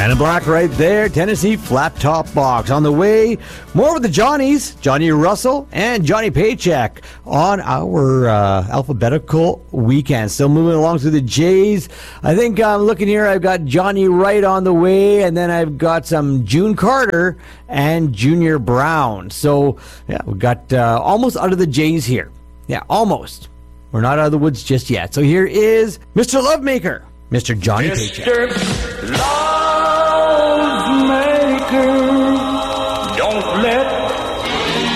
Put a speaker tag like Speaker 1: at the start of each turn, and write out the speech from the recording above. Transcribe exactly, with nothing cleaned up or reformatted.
Speaker 1: Man in Black right there, Tennessee Flat Top Box. On the way, more with the Johnnies, Johnny Russell and Johnny Paycheck on our uh, alphabetical weekend. Still moving along through the J's. I think I'm looking here, I've got Johnny Wright on the way, and then I've got some June Carter and Junior Brown. So, yeah, we've got uh, almost out of the J's here. Yeah, almost. We're not out of the woods just yet. So here is Mister Lovemaker, Mister Johnny Paycheck.
Speaker 2: Mister Lovemaker.